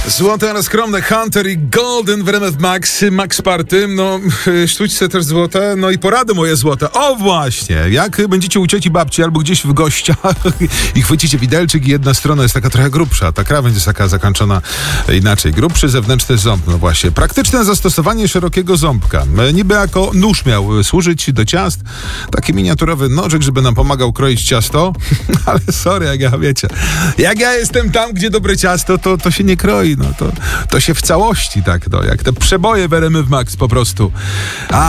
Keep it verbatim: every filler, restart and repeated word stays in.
Złote, ale skromne. Hunter i Golden w R M F Max, Max Party. No, sztućce też złote. No i porady moje złote. O właśnie, jak będziecie u cioci babci albo gdzieś w gościach i chwycicie widelczyk i jedna strona jest taka trochę grubsza, ta krawędź jest taka zakończona inaczej. Grubszy zewnętrzny ząb, no właśnie. Praktyczne zastosowanie szerokiego ząbka. Niby jako nóż miał służyć do ciast. Taki miniaturowy nożek, żeby nam pomagał kroić ciasto. Ale sorry, jak ja wiecie. Jak ja jestem tam, gdzie dobre ciasto, to, to się nie kroi. No to, to się w całości tak, no, jak te przeboje w R M F Max po prostu. A